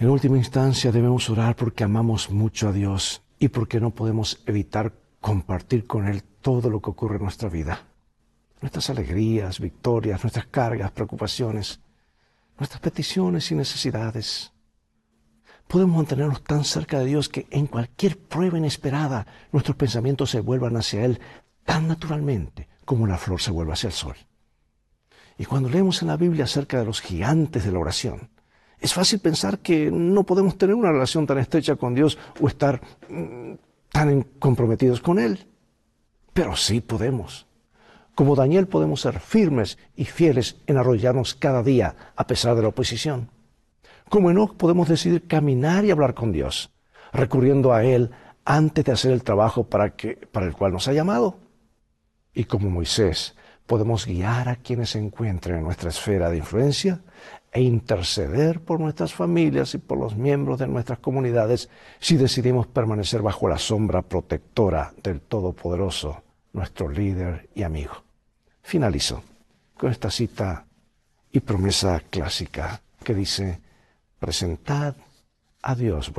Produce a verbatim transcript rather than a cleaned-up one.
En última instancia debemos orar porque amamos mucho a Dios y porque no podemos evitar compartir con Él todo lo que ocurre en nuestra vida. Nuestras alegrías, victorias, nuestras cargas, preocupaciones, nuestras peticiones y necesidades. Podemos mantenernos tan cerca de Dios que en cualquier prueba inesperada nuestros pensamientos se vuelvan hacia Él tan naturalmente como la flor se vuelve hacia el sol. Y cuando leemos en la Biblia acerca de los gigantes de la oración, es fácil pensar que no podemos tener una relación tan estrecha con Dios o estar mmm, tan comprometidos con Él. Pero sí podemos. Como Daniel podemos ser firmes y fieles en arrodillarnos cada día a pesar de la oposición. Como Enoc podemos decidir caminar y hablar con Dios, recurriendo a Él antes de hacer el trabajo para, que, para el cual nos ha llamado. Y como Moisés, podemos guiar a quienes se encuentren en nuestra esfera de influencia e interceder por nuestras familias y por los miembros de nuestras comunidades si decidimos permanecer bajo la sombra protectora del Todopoderoso, nuestro líder y amigo. Finalizo con esta cita y promesa clásica que dice: presentad a Dios